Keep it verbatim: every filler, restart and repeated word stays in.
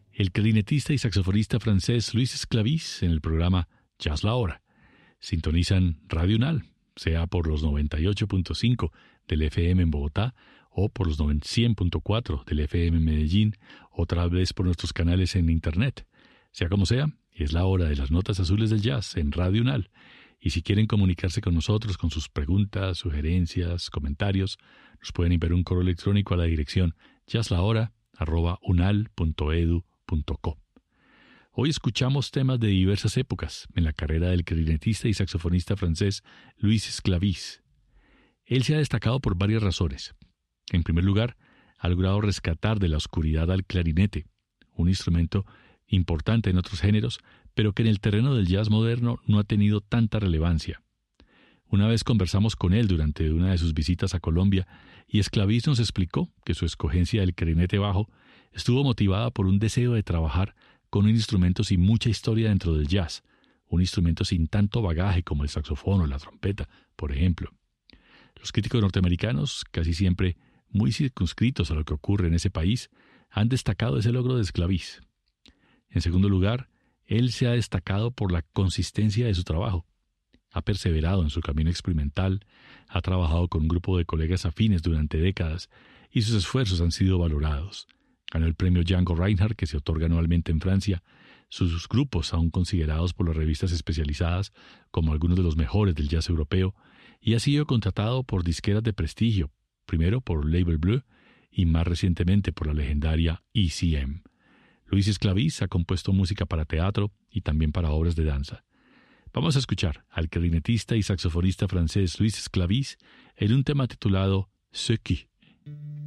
el clarinetista y saxofonista francés Luis Esclavis en el programa Jazz La Hora. Sintonizan Radio UNAL, sea por los noventa y ocho punto cinco del F M en Bogotá o por los cien punto cuatro del F M en Medellín, otra vez por nuestros canales en Internet. Sea como sea, es la hora de las notas azules del jazz en Radio UNAL. Y si quieren comunicarse con nosotros con sus preguntas, sugerencias, comentarios, nos pueden enviar un correo electrónico a la dirección jazzlahora arroba unal punto edu punto co. Hoy escuchamos temas de diversas épocas en la carrera del clarinetista y saxofonista francés Luis Esclavis. Él se ha destacado por varias razones. En primer lugar, ha logrado rescatar de la oscuridad al clarinete, un instrumento importante en otros géneros, pero que en el terreno del jazz moderno no ha tenido tanta relevancia. Una vez conversamos con él durante una de sus visitas a Colombia y Esclavis nos explicó que su escogencia del clarinete bajo estuvo motivada por un deseo de trabajar con un instrumento sin mucha historia dentro del jazz, un instrumento sin tanto bagaje como el saxofón o la trompeta, por ejemplo. Los críticos norteamericanos, casi siempre muy circunscritos a lo que ocurre en ese país, han destacado ese logro de Esclavis. En segundo lugar, él se ha destacado por la consistencia de su trabajo. Ha perseverado en su camino experimental, ha trabajado con un grupo de colegas afines durante décadas y sus esfuerzos han sido valorados. Ganó el premio Django Reinhardt, que se otorga anualmente en Francia. Sus grupos son considerados por las revistas especializadas como algunos de los mejores del jazz europeo y ha sido contratado por disqueras de prestigio, primero por Label Bleu y más recientemente por la legendaria E C M. Luis Esclavis ha compuesto música para teatro y también para obras de danza. Vamos a escuchar al clarinetista y saxofonista francés Luis Esclavis en un tema titulado Ce qui.